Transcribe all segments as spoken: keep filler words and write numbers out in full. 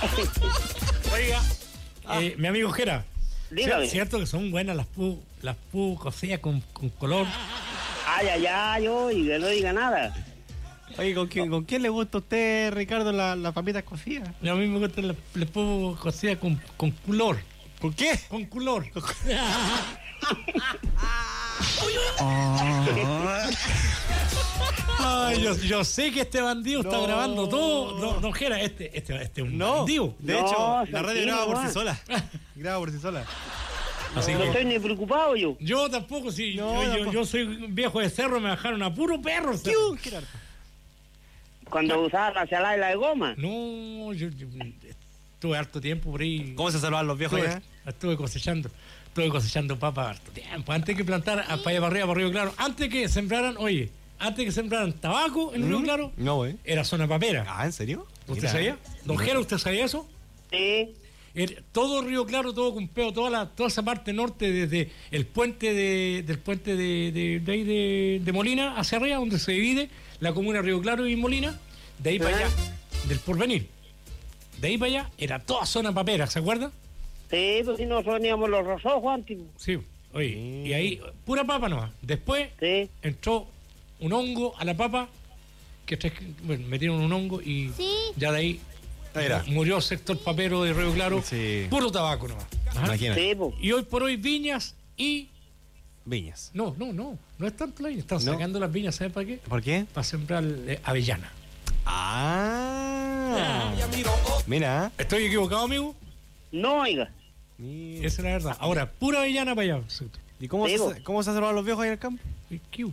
Oiga, ah. eh, mi amigo Jera. Dígame. ¿Es cierto que son buenas las pu, las pu cocidas con, con color? Ay, ay, ay, oiga, no diga nada. Oye, ¿con quién, ¿con quién le gusta a usted, Ricardo, las la papitas cocidas? A mí me gustan las, las pu cocidas con, con color. ¿Con qué? Con color. Ay, yo, yo sé que este bandido no. está grabando todo. No, no, Jera, este, este, este es un no. bandido. De no, hecho, la radio graba por no. sí sola. Graba por sí sola. Así no que, estoy ni preocupado yo. Yo tampoco, sí. No, yo, yo, tampoco. yo soy un viejo de cerro, me bajaron a puro perro. ¿Qué, Gerardo? Cuando usaba la salada y la de goma. No, yo, yo estuve harto tiempo por ahí. ¿Cómo se saludan los viejos Estuve, ya? estuve cosechando. Estuve cosechando papas harto tiempo. Antes que plantar a, para allá para arriba, para Río Claro. Antes que sembraran, oye, antes que sembraran tabaco en ¿Mm? Río Claro, No, güey. era zona papera. Ah, ¿en serio? ¿Usted Mira. sabía? Don Jera, ¿usted sabía eso? Sí. El, todo Río Claro, todo Cumpeo, toda la, toda esa parte norte, desde el puente de, del puente de, de, de, ahí de, de Molina hacia arriba, donde se divide la comuna Río Claro y Molina, de ahí para allá, del Porvenir. De ahí para allá era toda zona papera, ¿se acuerda? Sí, pues si no soníamos los rosojos antes. Sí, oye, y ahí pura papa nomás. Después Sí. entró un hongo a la papa, que tres- bueno, metieron un hongo y Sí. ya de ahí Mira. murió el sector papero de Río Claro, Sí. puro tabaco nomás. Ajá. Imagínate. Sí, pues. Y hoy por hoy viñas y... Viñas. No, no, no, no es tanto la viña, están No. sacando las viñas, ¿sabes para qué? ¿Por qué? Para sembrar eh, avellana. Ah. Mira. ¿Estoy equivocado, amigo? No, oiga. Mira. Esa es la verdad. Ahora, pura avellana para allá. ¿Y cómo Sí, se, bo. cómo se saludan los viejos ahí en el campo? ¿Y qué?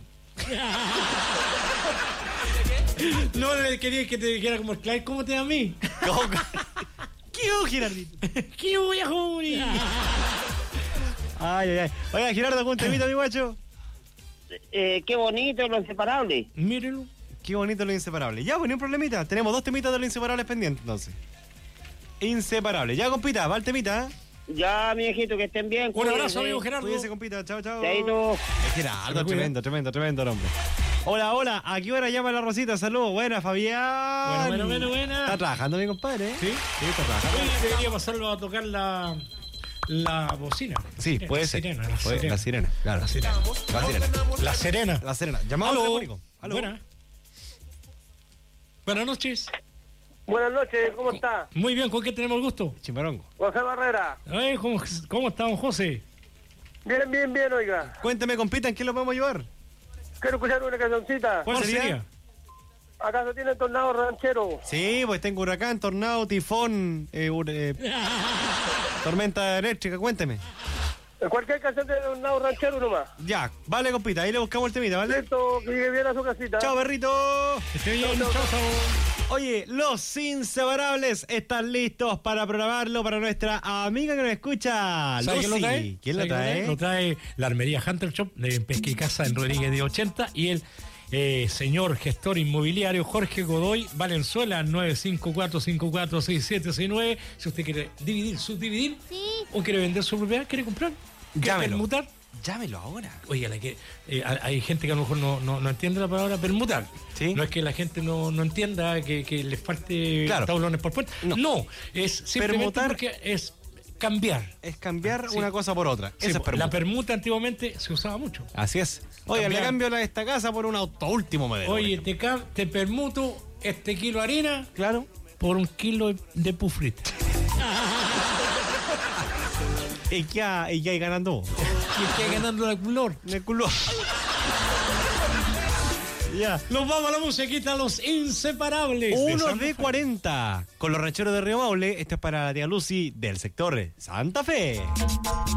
No le quería que te dijera como el Clyde, ¿cómo te da a mí? ¿Qué hubo, Gerardito? ¿Qué viejo? Ay, ay, ay. Oiga, Gerardo, ¿algún temita, mi guacho? Eh, qué bonito lo inseparable. Mírelo. Qué bonito lo inseparable. Ya, pues, ni un problemita. Tenemos dos temitas de los inseparables pendientes, entonces. Inseparable. Ya, compita, va el temita. Ya, mi hijito, que estén bien. Un abrazo, cuídense. amigo Gerardo. Cuídense, compita. Chao, chao. Chaito. Es Gerardo, Se me cuida. tremendo, tremendo, tremendo nombre. Hola, hola. ¿A qué hora llama la Rosita? Saludos. Buena, Fabián. Bueno, bueno, bueno, buena. Está trabajando, mi compadre, ¿eh? ¿Sí? Sí, está trabajando. Hoy debería pasarlo a tocar la, la bocina. Sí, La puede ser. sirena, la Puede- sirena. La sirena, claro. La sirena. La sirena. La Serena. La Serena. Llamado Aló. telefónico. Aló. Buena. Buenas noches. Buenas noches, ¿cómo está? Muy bien, ¿con qué tenemos el gusto? Chimbarongo. José Barrera. Ay, ¿cómo, ¿Cómo está, don José? Bien, bien, bien, oiga. Cuénteme, compita, ¿en qué lo podemos ayudar? Quiero escuchar una cancioncita. ¿Cuál ¿Cuál sería? sería? ¿Acaso tiene tornado ranchero? Sí, pues tengo huracán, tornado, tifón, eh, ur- eh, tormenta eléctrica, cuénteme. Cualquier canción de tornado ranchero nomás. Ya, vale, compita, ahí le buscamos el temita, ¿vale? Listo, que llegue bien a su casita. Chao, perrito. Que esté bien, chao, chao. Oye, los inseparables están listos para programarlo para nuestra amiga que nos escucha, ¿Sabe quién lo Lucy. trae? ¿Quién lo ¿Sabe trae? Lo trae la armería Hunter Shop de Pesca y Casa en Rodríguez de ochenta y el eh, señor gestor inmobiliario Jorge Godoy Valenzuela nueve cinco cuatro cinco cuatro seis siete seis nueve. Si usted quiere dividir, subdividir Sí. o quiere vender su propiedad, quiere comprar, quiere Llámelo. permutar. Llámelo ahora. Oye, la que, eh, hay gente que a lo mejor no, no, no entiende la palabra permutar. Sí. No es que la gente no, no entienda que, que les falte Claro. tablones por puerta. No. No, es simplemente Permutar porque es cambiar. Es cambiar Sí. una cosa por otra. Sí, Eso es po, permuta. la permuta antiguamente se usaba mucho. Así es. Oye, Cambiar. le cambio la, esta casa por un auto último modelo. Oye, te, cam- te permuto este kilo de harina claro. por un kilo de pufrita. Y ya, y ya hay ganando. Y que ganando la color. El culo. Ya. Nos vamos a la musiquita, los inseparables. de Uno Santa de Fe. cuarenta. Con los rancheros de Río Maule. Esto es para la tía Lucy del sector Santa Fe.